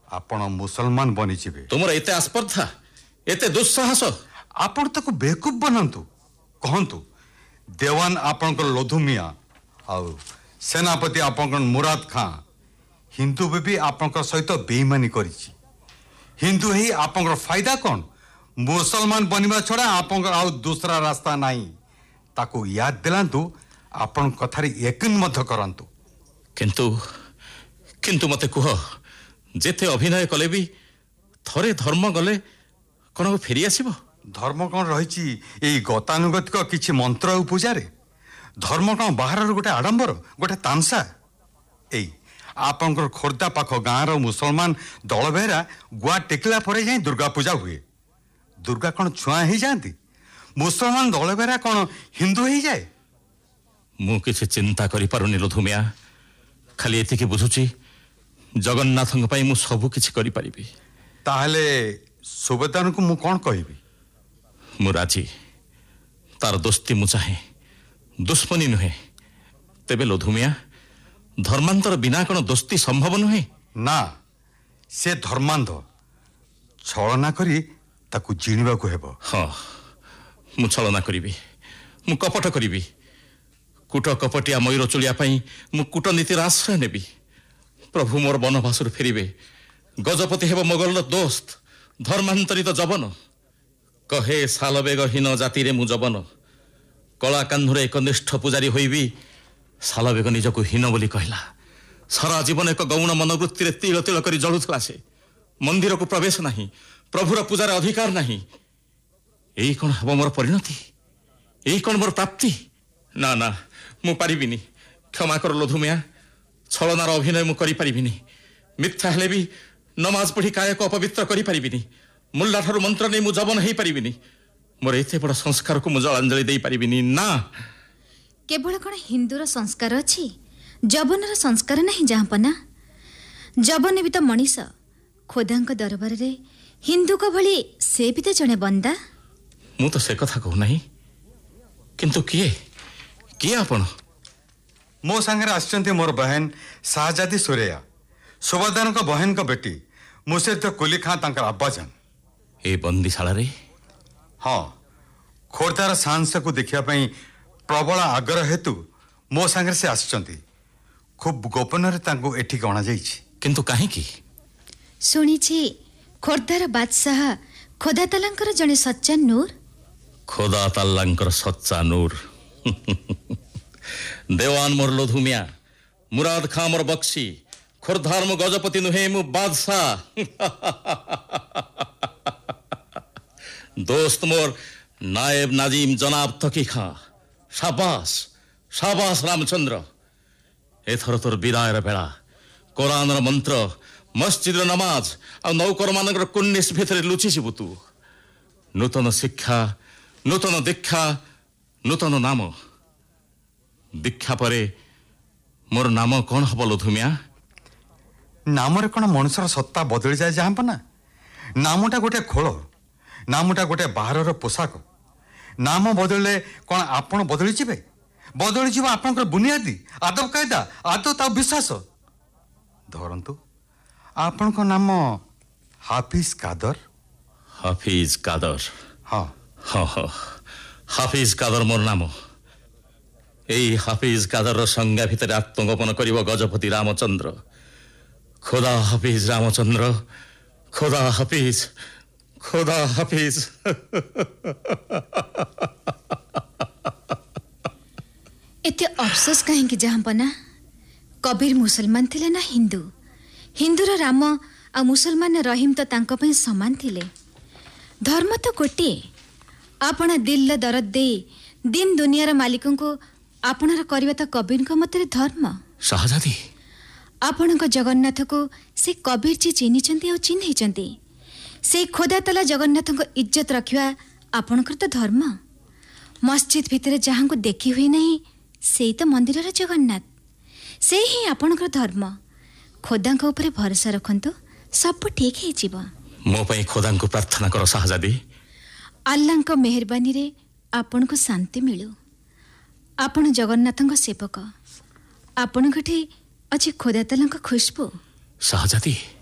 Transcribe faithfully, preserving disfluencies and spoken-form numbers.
आपण मुसलमान बनीजिबे। तुमर एते आस्पर्धा एते दुस्साहस आपण ताको बेवकूफ बनांतु कहंतु देवान आपनकर लोधुमिया आउ सेनापति आपनकर मुराद खां हिंदू भी, भी आपनकर सहित बेईमानी करिछि। हिंदू ही आपनकर फायदा कौन मुसलमान बनिबा छड़ा आपनकर आउ दूसरा रास्ता नहीं ताको याद दिलांतु आपन कथारी यकीन मध्य करंतु। किंतु किंतु मते कुह जेते अभिनय कले भी थरे धर्म गले कोन फेरी आसीबो? धर्म कौन रही यही गतानुगतिक किछि मंत्र और पूजारे? धर्म कौन बाहर गोटे आडंबर गोटे तामसा? एई आपनकर खोर्धा पाख गाँव मुसलमान दल बेहरा गुआ टेकला पर जाए दुर्गा पूजा हुए। दुर्गा कौन छुआ ही जाती? मुसलमान दल बेहरा कौन हिंदू ही जाए? मु किछि चिंता करि पारुनी लोधुमिया, खाली एतिके बुझुची जगन्नाथ पई मु सब किछि करि परिबी। ताहले सुबेदार को मु कौन कहबी? मु राजी, तार दोस्ती मु चाहे, दुश्मनी नुहे। तेबे लोधुमिया धर्मांतर बिना कौन दोस्ती संभव नुहे? ना, से धर्मांध छलना करी ताकू जिणवा को हेबो। हाँ, मु छलना करिबी, मु कपट करिबी। कूट कपटिया मयूर चुलिया पाई मु कूटनीतिर आश्रय नेबी। प्रभु मोर बनवासुर फेरिबे। गजपति हेब मोगलर दोस्त, धर्मांतरित जबन। कहे सालबेगहीन जाति रे मु जबन। कला कान्धुरे एक निष्ठ पूजारी होइबी। सालबेग निजको हीन बोली कहला। सारा जीवन एक गौण मनोवृत्ति रे तिल तिल करी जळुथला से। मंदिर को प्रवेश नहीं, प्रभुर पूजार अधिकार नहीं। एई कोन हबो मोर परिणति? एई कोन मोर प्राप्ति? ना ना, मु पारिबिनी। क्षमा कर लोधुमिया, छलनार अभिनय मु करि पारिबिनी। मिथ्या हेले भी नमाज पढ़ी काय को अपवित्र करि पारिबिनी। मुल्ला ठारू मंत्र नै मु जबन हेई पारिबिनी। मोर एते बड़ संस्कार को मु जलांजलि देई पारिबिनी। ना, केवल कोन हिंदूर संस्कार अछि, जबनर संस्कार नहीं जहाँपना। जबन भी तो मनीष खोदांक दरबार रे हिंदू को भली से भी तो जने बंदा। मु तो से कथा कहू नहीं, किंतु किए किए आपण? मो संगे आछंती मोर बहन शाहजादी सुरेया, सुबेदार को बहन को बेटी मुसेर तो कुली खां तांकर अब्बाजान। ए बंदीशाला रे? हाँ, खोर्धार सांस को देखिया पई प्रबल आग्रह हेतु मो संगे से आछंती। खूब गोपन रे तांको एठी गणा जाईछि। किंतु काहे की? सुनिछि खोर्धार बादशाह खोदा तालांकर जने सच्चा नूर। खोदा तालांकर सच्चा नूर देवान मोर लोधुमिया, मुराद खां मोर बक्सी, खोर्धार मो गजपति नुहे मु बादशाह। दोस्त मोर नायब नाजिम जनाब तकी खां। शाबाश शाबाश रामचंद्र। एथर तोर बिरायर बेला कुरान मंत्र, मस्जिद नमाज आ नौकर मानकर कुन्निस भितर लुचि छिबु तू। नूतन शिक्षा, नूतन दीक्षा, नूतन नाम। दीक्षा परे मोर नाम कौन हब लोधुमिया? नाम रे कौन मनुष्यर सत्ता बदली जाए जहाँपना? नामटा गोटे खोल, नामटा गोटे बाहर पोशाक। नाम बदलले कौन आपण बदली जिबे? बदली जीव आपनकर बुनियादी आदब कायदा आदत आ विश्वास। धरंतु आपण को नाम हाफिज कादर। हाफिज कादर? हाँ हाँ हाँ, हाफिज कादर मोर नाम। एई हाफिज कादर संज्ञा भितर आत्मगोपन करिब गजपति रामचंद्र। खोदा हाफिज रामचंद्र, खोदा हाफिज, खोदा हाफिज। एते अफसोस कहीं कि जहाँपना कबीर मुसलमान थिले ना हिंदू? हिंदूर राम आ मुसलमान रहीम तो तांको पई समान थिले। धर्म तो गोटे। आपण दिल दरद दे दिन दुनियार मालिकों को आपणर करबा तो कबीर को मतरे धर्म। शाहजादी, आपण को जगन्नाथ को से कबीर जी चिन्हिचंती और चिन्हिचंती। से खोदा तला जगन्नाथ को इज्जत रखिया आपणकर तो धर्म। मस्जिद भितर जहाँ को देखी हुई नहीं से तो मंदिर जगन्नाथ, से ही आपणकर धर्म। खोदा ऊपर भरोसा रखंतु, सब ठीक है जीव। मो पई खोदा को प्रार्थना करो शाहजादी। अल्लाह को मेहरबानी रे आपण को शांति मिलू। आपण जगन्नाथ सेवक, आपण अच्छी खोदा तला खुशबू। शाहजादी,